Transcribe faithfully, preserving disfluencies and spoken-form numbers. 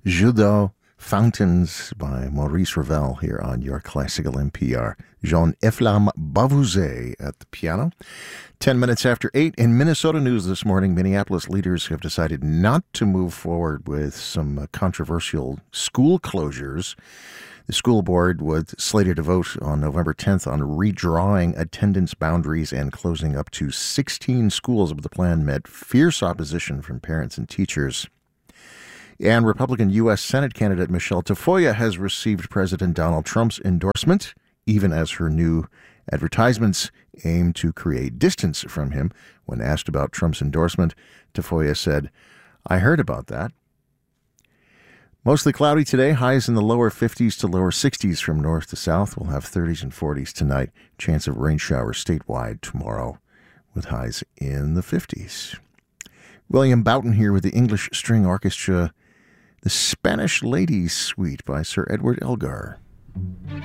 Judo Fountains by Maurice Ravel here on your classical N P R. Jean-Efflam Bavouzet at the piano. Ten minutes after eight. In Minnesota news this morning, Minneapolis leaders have decided not to move forward with some controversial school closures. The school board was slated to vote on November tenth on redrawing attendance boundaries and closing up to sixteen schools, but the plan met fierce opposition from parents and teachers. And Republican U S Senate candidate Michelle Tafoya has received President Donald Trump's endorsement, even as her new advertisements aim to create distance from him. When asked about Trump's endorsement, Tafoya said, "I heard about that." Mostly cloudy today, highs in the lower fifties to lower sixties from north to south. We'll have thirties and forties tonight. Chance of rain showers statewide tomorrow with highs in the fifties. William Boughton here with the English String Orchestra, the Spanish Ladies Suite by Sir Edward Elgar.